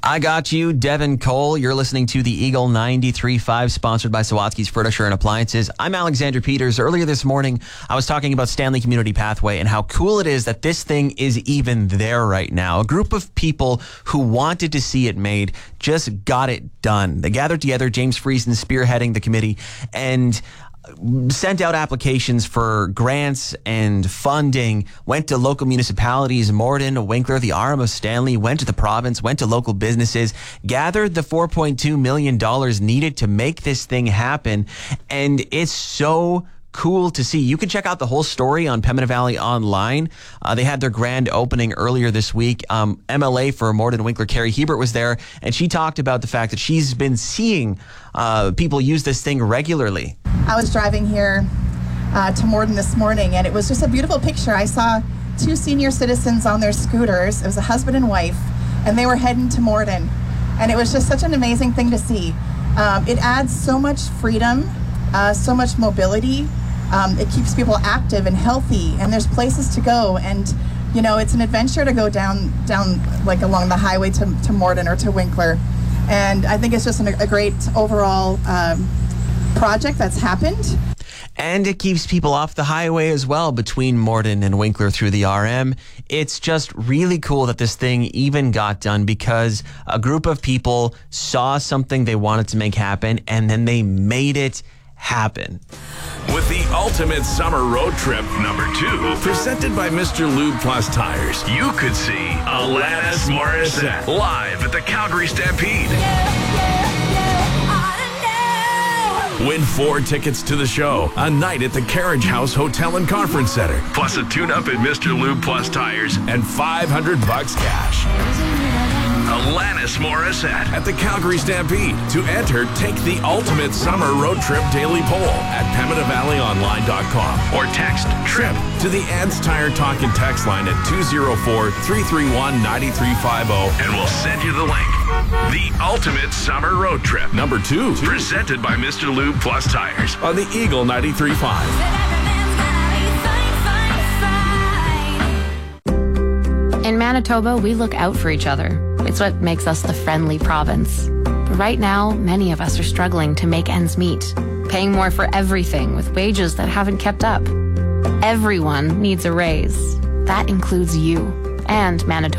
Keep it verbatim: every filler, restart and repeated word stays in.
I got you, Devin Cole. You're listening to the Eagle ninety-three point five, sponsored by Sawatsky's Furniture and Appliances. I'm Alexander Peters. Earlier this morning, I was talking about Stanley Community Pathway and how cool it is that this thing is even there right now. A group of people who wanted to see it made just got it done. They gathered together, James Friesen spearheading the committee, and sent out applications for grants and funding, went to local municipalities, Morden, Winkler, the arm of Stanley, went to the province, went to local businesses, gathered the four point two million dollars needed to make this thing happen. And it's so cool to see. You can check out the whole story on Pembina Valley Online. Uh, they had their grand opening earlier this week. Um, M L A for Morden Winkler, Carrie Hebert, was there, and she talked about the fact that she's been seeing uh, people use this thing regularly. I was driving here uh, to Morden this morning, and it was just a beautiful picture. I saw two senior citizens on their scooters. It was a husband and wife, and they were heading to Morden. And it was just such an amazing thing to see. Um, it adds so much freedom, uh, so much mobility. Um, it keeps people active and healthy, and there's places to go. And, you know, it's an adventure to go down, down like along the highway to, to Morden or to Winkler. And I think it's just an, a great overall um, project that's happened. And it keeps people off the highway as well between Morden and Winkler through the R M. It's just really cool that this thing even got done because a group of people saw something they wanted to make happen, and then they made it happen. With the ultimate summer road trip number two, presented by Mister Lube Plus Tires, you could see Alanis Morissette live at the Calgary Stampede. Yeah, yeah, yeah, I know. Win four tickets to the show, a night at the Carriage House Hotel and Conference Center, plus a tune-up at Mister Lube Plus Tires, and five hundred bucks cash. Alanis Morissette at the Calgary Stampede. To enter, take the ultimate summer road trip daily poll at pembina valley online dot com or text TRIP to the Ads Tire Talk and text line at two oh four, three three one, nine three five oh, and we'll send you the link. The ultimate summer road trip number two, presented by Mister Lube Plus Tires on the Eagle ninety-three point five. In Manitoba, we look out for each other. It's what makes us the friendly province. But right now, many of us are struggling to make ends meet, paying more for everything with wages that haven't kept up. Everyone needs a raise. That includes you and Manitoba.